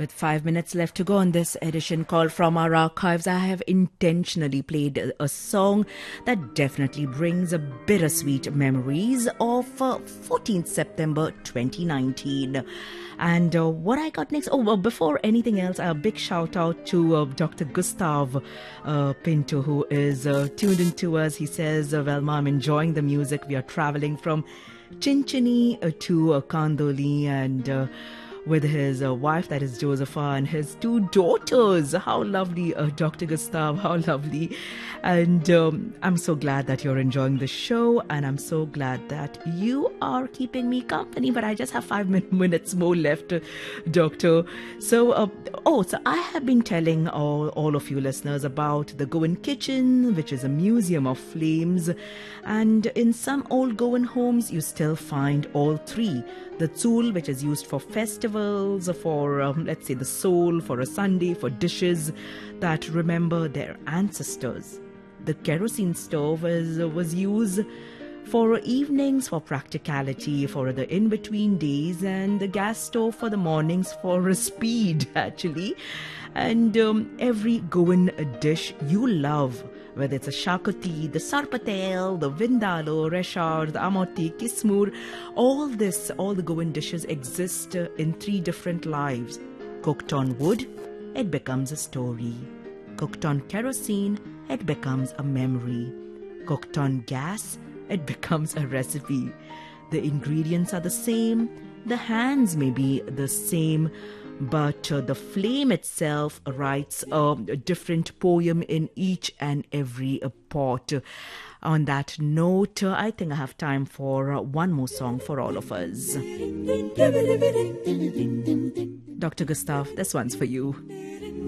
With 5 minutes left to go on this edition called From Our Archives, I have intentionally played a song that definitely brings a bittersweet memories of 14th September 2019. And what I got next, before anything else, a big shout out to Dr. Gustav Pinto, who is tuned into us. He says, Velma, I'm enjoying the music. We are traveling from Chinchini to Kandoli and with his wife, that is Josepha, and his two daughters. How lovely, Dr. Gustav, how lovely. And I'm so glad that you're enjoying the show, and I'm so glad that you are keeping me company. But I just have 5 minutes more left, Doctor. So I have been telling all of you listeners about the Goan Kitchen, which is a museum of flames. And in some old Goan homes, you still find all three. The Tsul, which is used for festivals, for, let's say, the soul, for a Sunday, for dishes that remember their ancestors. The kerosene stove was used for evenings, for practicality, for the in-between days, and the gas stove for the mornings for speed, actually. And every Goan dish you love, whether it's a shakoti, the sarpatel, the vindalo, reshar, the amoti, kismur, all the Goan dishes exist in three different lives. Cooked on wood, it becomes a story. Cooked on kerosene, it becomes a memory. Cooked on gas, it becomes a recipe. The ingredients are the same, the hands may be the same, but the flame itself writes a different poem in each and every pot. On that note, I think I have time for one more song for all of us. Dr. Gustav, this one's for you.